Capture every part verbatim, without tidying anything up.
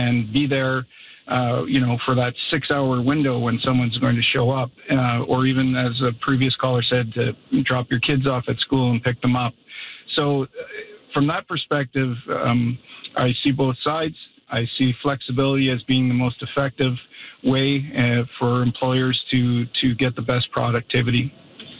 and be there, uh, you know, for that six-hour window when someone's going to show up, uh, or even, as a previous caller said, to drop your kids off at school and pick them up. So from that perspective, um, I see both sides. I see flexibility as being the most effective way uh, for employers to, to get the best productivity.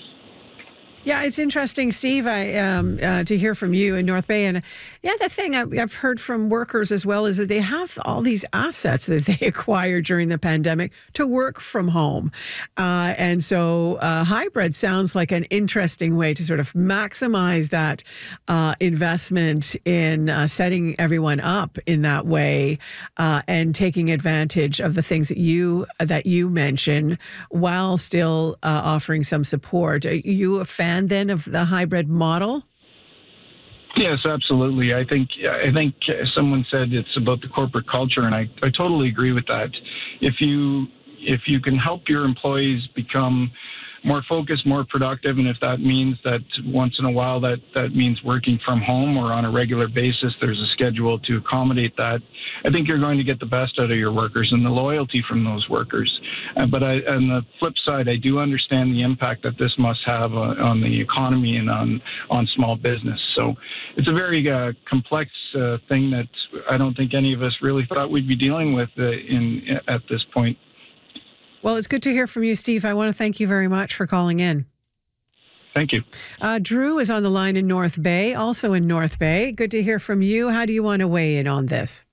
Yeah, it's interesting, Steve, I, um, uh, to hear from you in North Bay. And yeah, the thing I've heard from workers as well is that they have all these assets that they acquired during the pandemic to work from home. Uh, and so uh, hybrid sounds like an interesting way to sort of maximize that uh, investment in uh, setting everyone up in that way uh, and taking advantage of the things that you, that you mentioned while still uh, offering some support. Are you a fan then of the hybrid model? Yes, absolutely. I think I think someone said it's about the corporate culture, and I, I totally agree with that. If you if you can help your employees become more focused, more productive, and if that means that once in a while that, that means working from home or on a regular basis, there's a schedule to accommodate that, I think you're going to get the best out of your workers and the loyalty from those workers. Uh, but I, on the flip side, I do understand the impact that this must have on, on the economy and on, on small business. So it's a very uh, complex uh, thing that I don't think any of us really thought we'd be dealing with uh, in at this point. Well, it's good to hear from you, Steve. I want to thank you very much for calling in. Thank you. Uh, Drew is on the line in North Bay, also in North Bay. Good to hear from you. How do you want to weigh in on this?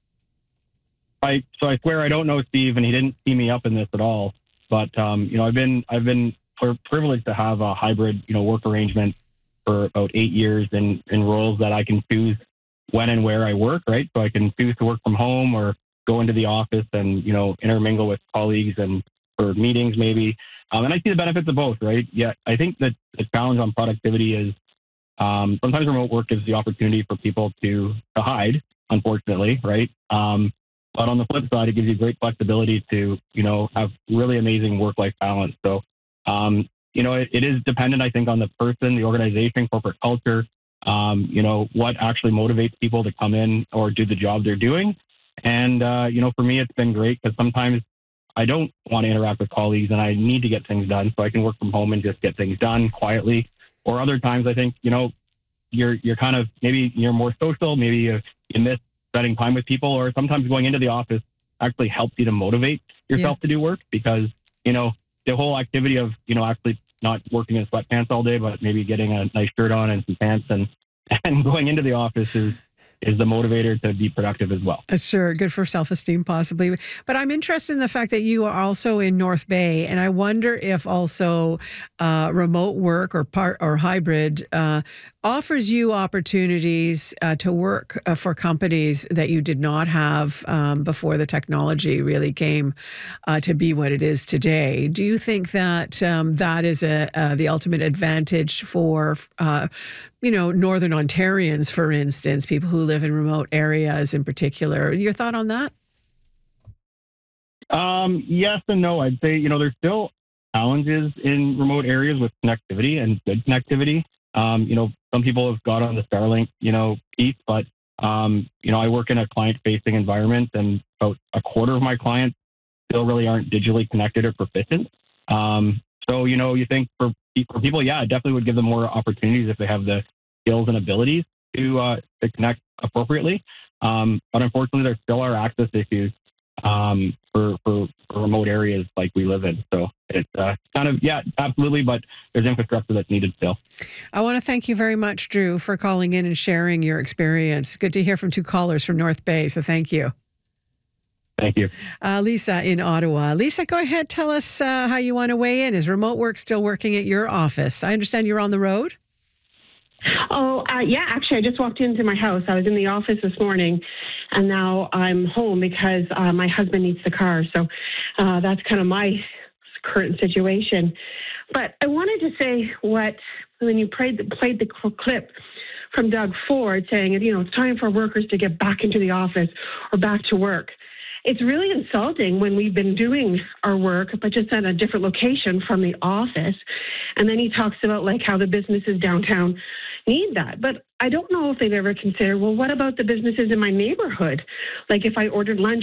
I so I swear I don't know Steve, and he didn't see me up in this at all. But um, you know, I've been I've been privileged to have a hybrid you know work arrangement for about eight years in in roles that I can choose when and where I work. Right, so I can choose to work from home or go into the office and you know intermingle with colleagues and for meetings maybe. Um, and I see the benefits of both, right? Yeah, I think that the challenge on productivity is um, sometimes remote work gives the opportunity for people to, to hide, unfortunately, right? Um, but on the flip side, it gives you great flexibility to, you know, have really amazing work-life balance. So, um, you know, it, it is dependent, I think, on the person, the organization, corporate culture, um, you know, what actually motivates people to come in or do the job they're doing. And, uh, you know, for me, it's been great because sometimes I don't want to interact with colleagues and I need to get things done so I can work from home and just get things done quietly. Or other times I think, you know, you're you're kind of, maybe you're more social, maybe you, you miss spending time with people, or sometimes going into the office actually helps you to motivate yourself yeah. to do work because, you know, the whole activity of, you know, actually not working in sweatpants all day, but maybe getting a nice shirt on and some pants and, and going into the office is, is the motivator to be productive as well. Uh, sure. Good for self-esteem, possibly. But I'm interested in the fact that you are also in North Bay, and I wonder if also uh, remote work or part or hybrid uh, offers you opportunities uh, to work uh, for companies that you did not have um, before the technology really came uh, to be what it is today. Do you think that um, that is a, uh, the ultimate advantage for uh, you know, Northern Ontarians, for instance, people who live in remote areas in particular? Your thought on that? Um, yes and no. I'd say, you know, there's still challenges in remote areas with connectivity and good connectivity. Um, you know, some people have got on the Starlink, you know, piece, but, um, you know, I work in a client-facing environment and about a quarter of my clients still really aren't digitally connected or proficient. Um, so, you know, you think for For people, yeah, it definitely would give them more opportunities if they have the skills and abilities to, uh, to connect appropriately. Um, but unfortunately, there still are access issues um, for, for, for remote areas like we live in. So it's uh, kind of, yeah, absolutely, but there's infrastructure that's needed still. I want to thank you very much, Drew, for calling in and sharing your experience. Good to hear from two callers from North Bay, so thank you. Thank you. Uh, Lisa in Ottawa. Lisa, go ahead. Tell us uh, how you want to weigh in. Is remote work still working at your office? I understand you're on the road. Oh, uh, yeah, actually, I just walked into my house. I was in the office this morning, and now I'm home because uh, my husband needs the car. So uh, that's kind of my current situation. But I wanted to say what, when you played the, played the clip from Doug Ford saying, you know, it's time for workers to get back into the office or back to work. It's really insulting when we've been doing our work, but just at a different location from the office. And then he talks about like how the businesses downtown need that. But I don't know if they've ever considered, well, what about the businesses in my neighborhood? Like if I ordered lunch